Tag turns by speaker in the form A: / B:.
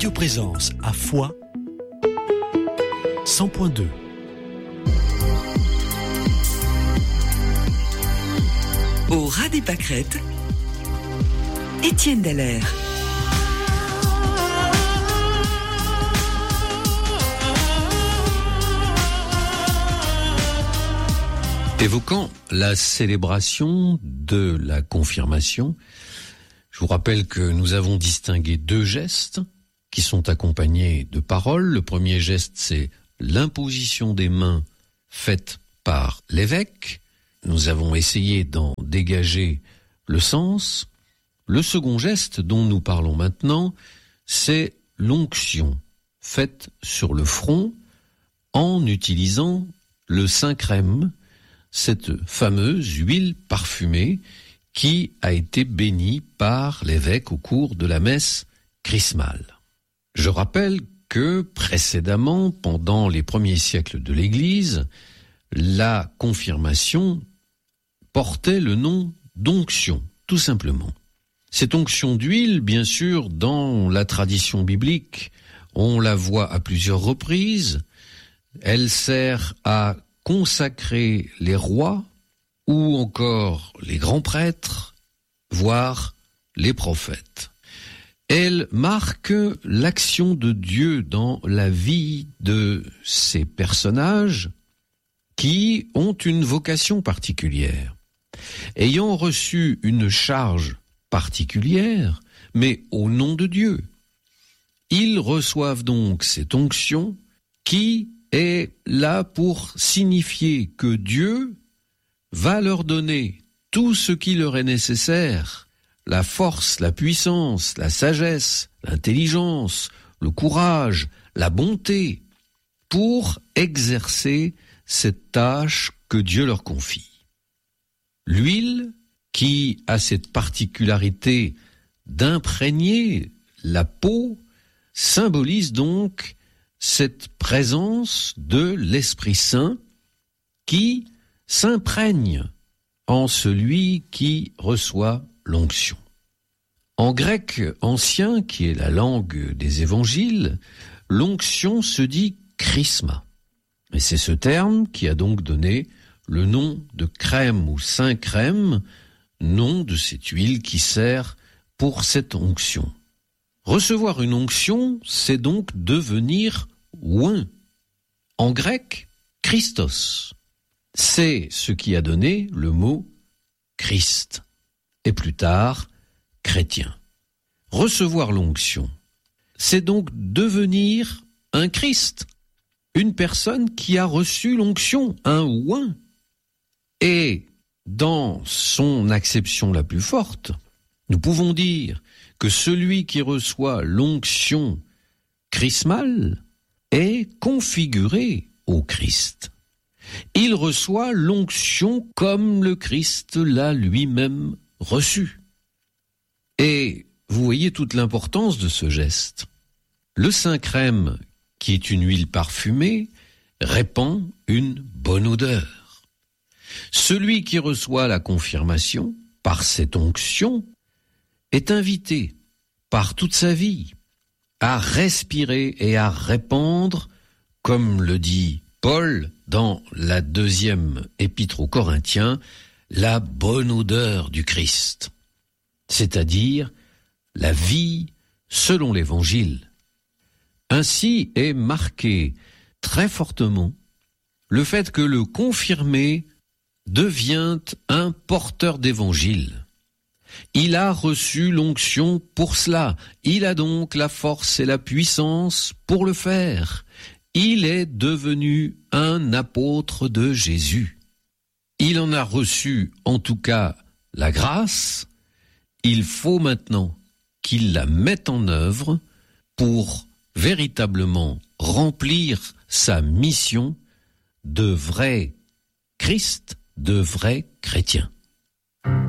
A: Radio Présence à Foix 100.2.
B: Au ras des pâquerettes, Étienne Dallaire.
C: Évoquant la célébration de la confirmation, je vous rappelle que nous avons distingué deux gestes qui sont accompagnés de paroles. Le premier geste, c'est l'imposition des mains faite par l'évêque. Nous avons essayé d'en dégager le sens. Le second geste dont nous parlons maintenant, c'est l'onction faite sur le front en utilisant le Saint-Crème, cette fameuse huile parfumée qui a été bénie par l'évêque au cours de la messe chrismale. Je rappelle que précédemment, pendant les premiers siècles de l'Église, la confirmation portait le nom d'onction, tout simplement. Cette onction d'huile, bien sûr, dans la tradition biblique, on la voit à plusieurs reprises. Elle sert à consacrer les rois ou encore les grands prêtres, voire les prophètes. Elle marque l'action de Dieu dans la vie de ces personnages qui ont une vocation particulière. Ayant reçu une charge particulière, mais au nom de Dieu, ils reçoivent donc cette onction qui est là pour signifier que Dieu va leur donner tout ce qui leur est nécessaire, la force, la puissance, la sagesse, l'intelligence, le courage, la bonté, pour exercer cette tâche que Dieu leur confie. L'huile, qui a cette particularité d'imprégner la peau, symbolise donc cette présence de l'Esprit Saint qui s'imprègne en celui qui reçoit l'onction. En grec ancien, qui est la langue des évangiles, l'onction se dit chrisma. Et c'est ce terme qui a donc donné le nom de crème ou Saint-Crème, nom de cette huile qui sert pour cette onction. Recevoir une onction, c'est donc devenir oint. En grec, Christos. C'est ce qui a donné le mot Christ, et plus tard, chrétien. Recevoir l'onction, c'est donc devenir un Christ, une personne qui a reçu l'onction, un oint. Et dans son acception la plus forte, nous pouvons dire que celui qui reçoit l'onction chrismale est configuré au Christ. Il reçoit l'onction comme le Christ l'a lui-même reçu. Et vous voyez toute l'importance de ce geste. Le Saint-Crème, qui est une huile parfumée, répand une bonne odeur. Celui qui reçoit la confirmation par cette onction est invité par toute sa vie à respirer et à répandre, comme le dit Paul dans la 2e épître aux Corinthiens, la bonne odeur du Christ, c'est-à-dire la vie selon l'Évangile. Ainsi est marqué très fortement le fait que le confirmé devient un porteur d'Évangile. Il a reçu l'onction pour cela. Il a donc la force et la puissance pour le faire. Il est devenu un apôtre de Jésus. Il en a reçu, en tout cas, la grâce. Il faut maintenant qu'il la mette en œuvre pour véritablement remplir sa mission de vrai Christ, de vrai chrétien.